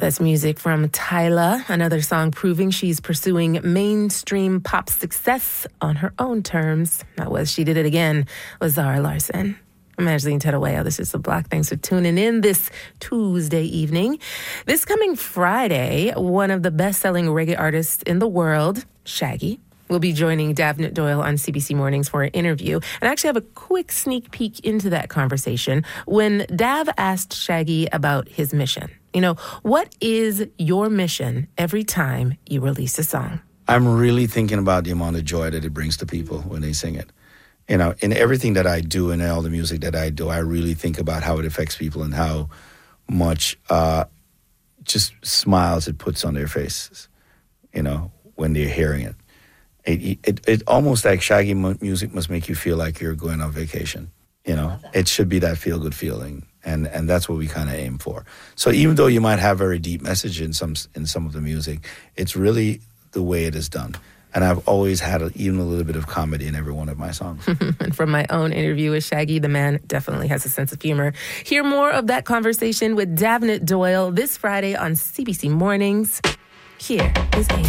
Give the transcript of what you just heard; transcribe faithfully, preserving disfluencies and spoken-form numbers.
That's music from Tyla, another song proving she's pursuing mainstream pop success on her own terms. That was She Did It Again with Zara Larsson. I'm Angeline Tettawaya. This is The Block. Thanks for tuning in this Tuesday evening. This coming Friday, one of the best-selling reggae artists in the world, Shaggy, will be joining Davnit Doyle on C B C Mornings for an interview. And I actually have a quick sneak peek into that conversation when Dav asked Shaggy about his mission. You know, what is your mission every time you release a song? I'm really thinking about the amount of joy that it brings to people when they sing it. You know, in everything that I do and all the music that I do, I really think about how it affects people and how much uh, just smiles it puts on their faces, you know, when they're hearing it. It, it, it almost like Shaggy music must make you feel like you're going on vacation. You know, it should be that feel-good feeling, and, and that's what we kind of aim for. So even though you might have very deep message in some in some of the music, it's really the way it is done. And I've always had a, even a little bit of comedy in every one of my songs. And from my own interview with Shaggy, the man definitely has a sense of humor. Hear more of that conversation with Davnit Doyle this Friday on C B C Mornings. Here is A.